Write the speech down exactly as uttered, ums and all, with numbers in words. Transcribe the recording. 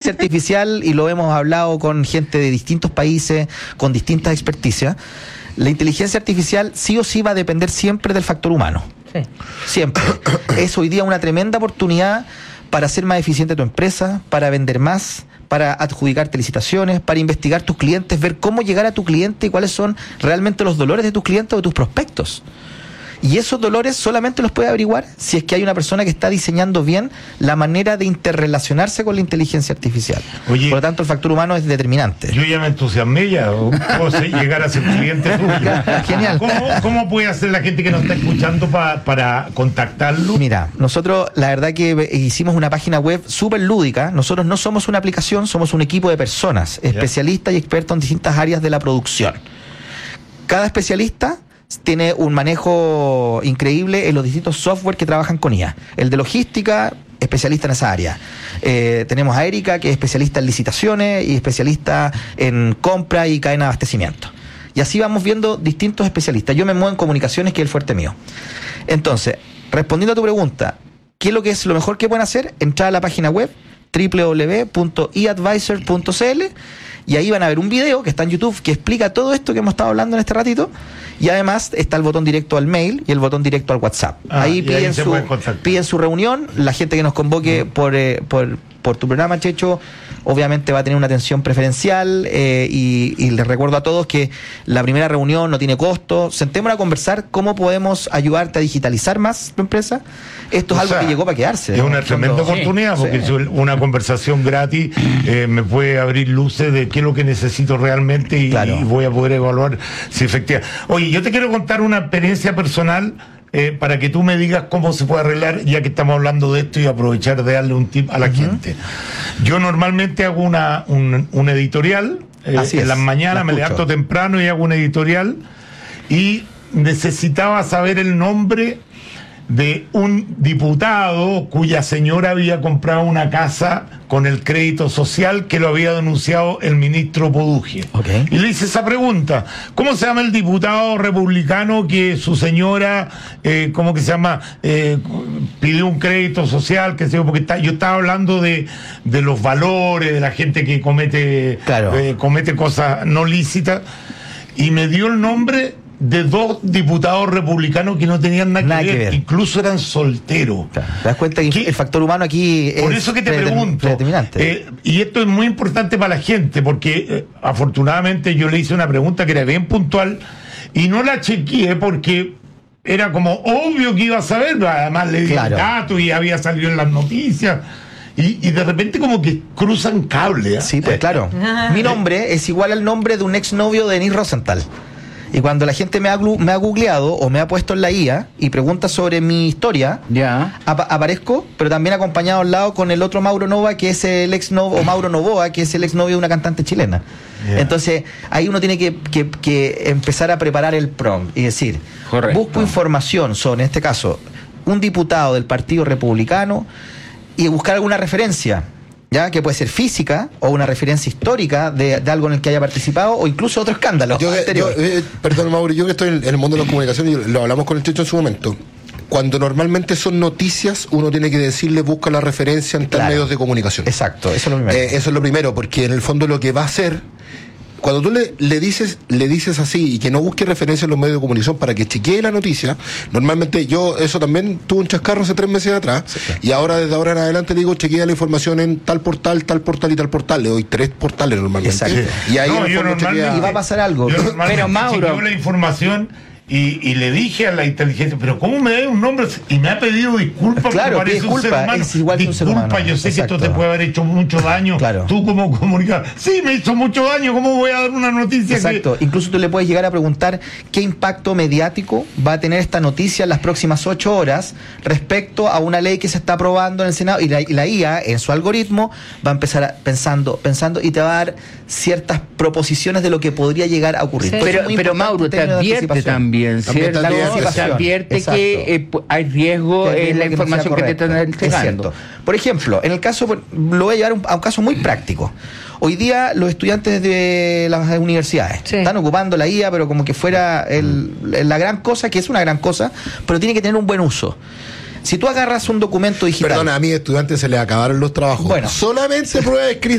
inteligencia artificial, y lo hemos hablado con gente de distintos países, con distintas experticias, la inteligencia artificial sí o sí va a depender siempre del factor humano. Sí. Siempre. Es hoy día una tremenda oportunidad para hacer más eficiente tu empresa, para vender más, para adjudicarte licitaciones, para investigar tus clientes, ver cómo llegar a tu cliente y cuáles son realmente los dolores de tus clientes o de tus prospectos. Y esos dolores solamente los puede averiguar si es que hay una persona que está diseñando bien la manera de interrelacionarse con la inteligencia artificial. Oye, por lo tanto, el factor humano es determinante. Yo ya me entusiasmé ya. ¿Puedo llegar a ser cliente tuyo? Genial. ¿Cómo, ¿Cómo puede hacer la gente que nos está escuchando pa, para contactarlo? Mira, nosotros la verdad que hicimos una página web súper lúdica. Nosotros no somos una aplicación, somos un equipo de personas, especialistas y expertos en distintas áreas de la producción. Cada especialista tiene un manejo increíble en los distintos software que trabajan con I A. El de logística, especialista en esa área. Eh, tenemos a Erika, que es especialista en licitaciones y especialista en compra y cadena de abastecimiento. Y así vamos viendo distintos especialistas. Yo me muevo en comunicaciones, que es el fuerte mío. Entonces, respondiendo a tu pregunta, ¿qué es lo que es lo mejor que pueden hacer? Entrar a la página web doble u doble u doble u punto e advisor punto c l y ahí van a ver un video que está en YouTube que explica todo esto que hemos estado hablando en este ratito, y además está el botón directo al mail y el botón directo al WhatsApp. Ah, ahí piden, ahí su, piden su reunión. La gente que nos convoque uh-huh. por, eh, por, por tu programa, Checho, obviamente va a tener una atención preferencial, eh, y, y les recuerdo a todos que la primera reunión no tiene costo. Sentémonos a conversar cómo podemos ayudarte a digitalizar más tu empresa. Esto es o algo sea, que llegó para quedarse. Es ¿no? una tremenda Cuando, oportunidad, sí, porque sí. una conversación gratis eh, me puede abrir luces de qué es lo que necesito realmente y, claro. y voy a poder evaluar si efectivamente. Oye, yo te quiero contar una experiencia personal eh, para que tú me digas cómo se puede arreglar, ya que estamos hablando de esto, y aprovechar de darle un tip a la uh-huh. gente. Yo normalmente hago una un, un editorial, eh, en las mañanas me levanto temprano y hago un editorial, y necesitaba saber el nombre de un diputado cuya señora había comprado una casa con el crédito social que lo había denunciado el ministro Poduje. Okay. Y le hice esa pregunta: ¿cómo se llama el diputado republicano que su señora, eh, ¿cómo que se llama? Eh, pidió un crédito social, que sé yo, porque está, yo estaba hablando de, de los valores, de la gente que comete, claro. eh, comete cosas no lícitas, y me dio el nombre de dos diputados republicanos que no tenían nada, nada que, ver, que ver, incluso eran solteros. Claro, te das cuenta que el factor humano aquí es... Por eso que te pregunto, eh, y esto es muy importante para la gente, porque eh, afortunadamente yo le hice una pregunta que era bien puntual y no la chequeé porque era como obvio que iba a saber, además le di claro. el dato y había salido en las noticias. Y, y de repente como que cruzan cable, ¿eh? Sí, pues claro. Mi nombre es igual al nombre de un exnovio de Denis Rosenthal. Y cuando la gente me ha, me ha googleado o me ha puesto en la I A y pregunta sobre mi historia, yeah. ap aparezco, pero también acompañado al lado con el otro Mauro Nova, que es el ex novio, o Mauro Novoa, que es el exnovio de una cantante chilena. Yeah. Entonces, ahí uno tiene que, que, que empezar a preparar el prompt y decir, correcto, busco información sobre, en este caso, un diputado del Partido Republicano, y buscar alguna referencia, ya que puede ser física o una referencia histórica de, de algo en el que haya participado, o incluso otro escándalo yo, yo, eh, perdón, Mauro, yo que estoy en, en el mundo de las comunicaciones, y lo hablamos con el Checho en su momento, cuando normalmente son noticias, uno tiene que decirle busca la referencia en tal claro. medios de comunicación. Exacto, eso es lo primero. Eh, eso es lo primero, porque en el fondo lo que va a hacer, cuando tú le, le dices le dices así, y que no busque referencia en los medios de comunicación para que chequee la noticia, normalmente yo eso también tuve un chascarro hace tres meses atrás, sí, claro. y ahora desde ahora en adelante le digo chequea la información en tal portal, tal portal y tal portal, le doy tres portales normalmente. Exacto. Y ahí no, yo chequea... y va a pasar algo. Pero Mauro, la información Y, y le dije a la inteligencia, pero ¿cómo me da un nombre? Y me ha pedido disculpas. Claro, porque parece disculpa, un ser humano. Es igual que un ser humano. Disculpa, yo sé Exacto. que esto te puede haber hecho mucho daño. Claro. Tú como comunicador. Sí, me hizo mucho daño. ¿Cómo voy a dar una noticia? Exacto. Que... Incluso tú le puedes llegar a preguntar qué impacto mediático va a tener esta noticia en las próximas ocho horas respecto a una ley que se está aprobando en el Senado. Y la, y la I A, en su algoritmo, va a empezar a, pensando, pensando y te va a dar ciertas proposiciones de lo que podría llegar a ocurrir. Sí. Pero, pero Mauro, te advierte también, ¿cierto? Se advierte Exacto. que eh, hay riesgo en la información que, que te están entregando. Por ejemplo, en el caso, lo voy a llevar a un caso muy práctico. Hoy día los estudiantes de las universidades sí. están ocupando la I A, pero como que fuera el, la gran cosa, que es una gran cosa, pero tiene que tener un buen uso. Si tú agarras un documento digital... Perdona, a mis estudiantes se les acabaron los trabajos. Bueno. Solamente prueba escrita.